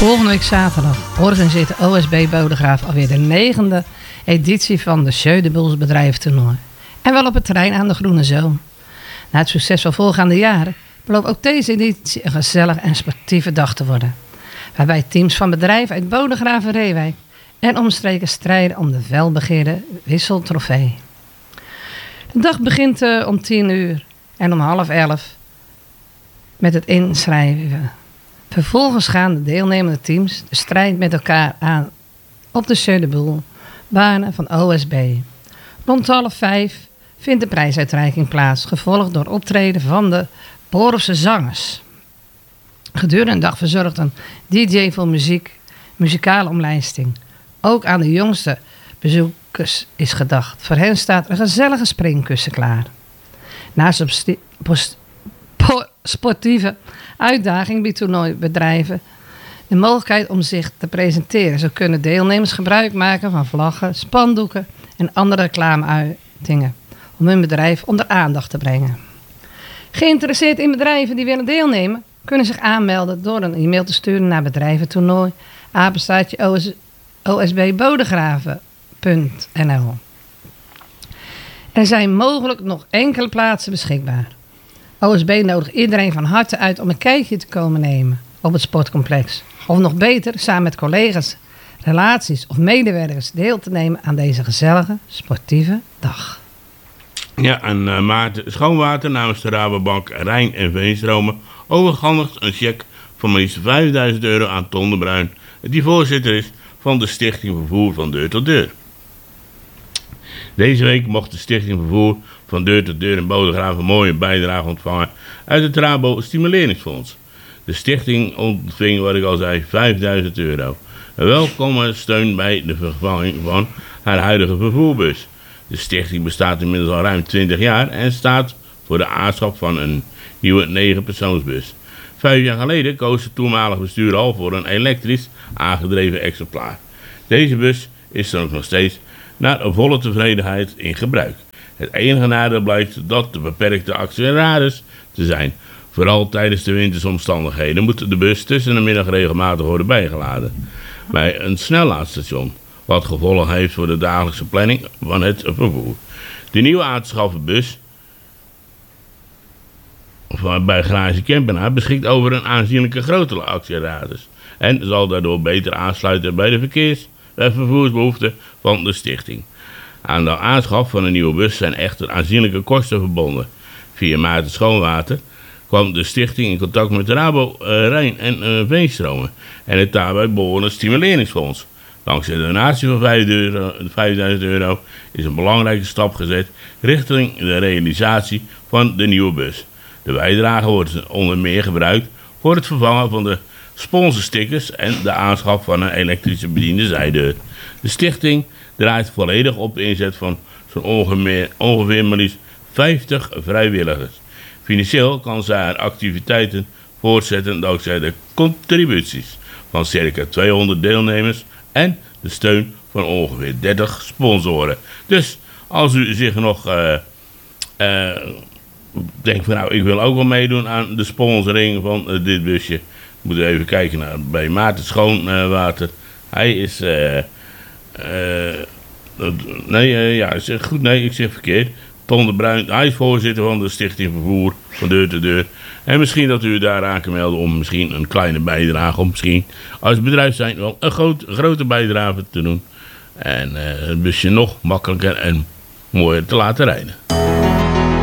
Volgende week zaterdag organiseert de OSB Bodegraaf alweer de 9e editie van de Jeu de Boules bedrijventoernooi. En wel op het terrein aan de Groene Zoom. Na het succesvol voorgaande jaren belooft ook deze editie een gezellig en sportieve dag te worden. Waarbij teams van bedrijven uit Bodegraaf en Reewijk en omstreken strijden om de welbegeerde wisseltrofee. De dag begint om 10 uur en om 10:30 met het inschrijven. Vervolgens gaan de deelnemende teams de strijd met elkaar aan op de Jeu de Boules banen van OSB. Rond 4:30 vindt de prijsuitreiking plaats, gevolgd door optreden van de Borofse zangers. Gedurende de dag verzorgt een DJ voor muzikale omlijsting. Ook aan de jongste bezoekers is gedacht. Voor hen staat een gezellige springkussen klaar. Naast de sportieve uitdaging biedt toernooibedrijven de mogelijkheid om zich te presenteren. Zo kunnen deelnemers gebruik maken van vlaggen, spandoeken en andere reclameuitingen om hun bedrijf onder aandacht te brengen. Geïnteresseerd in bedrijven die willen deelnemen, kunnen zich aanmelden door een e-mail te sturen naar bedrijventoernooi @osbbodegraven.nl. Er zijn mogelijk nog enkele plaatsen beschikbaar. OSB nodigt iedereen van harte uit om een kijkje te komen nemen op het sportcomplex. Of nog beter, samen met collega's, relaties of medewerkers deel te nemen aan deze gezellige sportieve dag. Ja, en Maarten Schoonwater namens de Rabobank Rijn en Veenstromen overhandigt een cheque van maar liefst €5.000 aan Ton de Bruin, die voorzitter is van de Stichting Vervoer van Deur tot Deur. Deze week mocht de Stichting Vervoer van Deur tot Deur in Bodegraaf een mooie bijdrage ontvangen uit het Rabo Stimuleringsfonds. De stichting ontving, wat ik al zei, €5.000. Een welkome steun bij de vervanging van haar huidige vervoerbus. De stichting bestaat inmiddels al ruim 20 jaar en staat voor de aanschaf van een nieuwe 9-persoonsbus. 5 jaar geleden koos het toenmalige bestuur al voor een elektrisch aangedreven exemplaar. Deze bus is dan ook nog steeds naar volle tevredenheid in gebruik. Het enige nadeel blijkt dat de beperkte acceleraties te zijn. Vooral tijdens de wintersomstandigheden moet de bus tussen de middag regelmatig worden bijgeladen bij een snellaadstation, wat gevolgen heeft voor de dagelijkse planning van het vervoer. De nieuwe aan te schaffen bus bij Garage Kempenaar beschikt over een aanzienlijke grotere acceleraties en zal daardoor beter aansluiten bij de vervoersbehoeften van de stichting. Aan de aanschaf van een nieuwe bus zijn echter aanzienlijke kosten verbonden. Via Maarten Schoonwater kwam de stichting in contact met de Rabo Rijn en Veenstromen en het daarbij behorende stimuleringsfonds. Dankzij de donatie van €5.000 is een belangrijke stap gezet richting de realisatie van de nieuwe bus. De bijdrage wordt onder meer gebruikt voor het vervangen van de sponsorstickers en de aanschaf van een elektrische bediende zijdeur. De stichting draait volledig op de inzet van zo'n ongeveer maar liefst 50 vrijwilligers. Financieel kan zij haar activiteiten voortzetten dankzij de contributies van circa 200 deelnemers en de steun van ongeveer 30 sponsoren. Dus als u zich nog denkt van nou, ik wil ook wel meedoen aan de sponsoring van dit busje, moet u even kijken naar bij Maarten Schoonwater. Hij is ik zeg verkeerd. Ton de Bruin, hij is voorzitter van de Stichting Vervoer van Deur tot Deur. En misschien dat u daar aan kan melden om misschien een kleine bijdrage, of misschien als bedrijf zijn wel een grote bijdrage te doen. En het busje nog makkelijker en mooier te laten rijden.